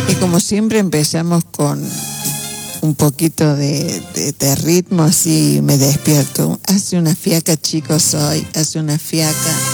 Y como siempre empezamos con un poquito de ritmo, así me despierto. Hace una fiaca, chicos, hoy, hace una fiaca.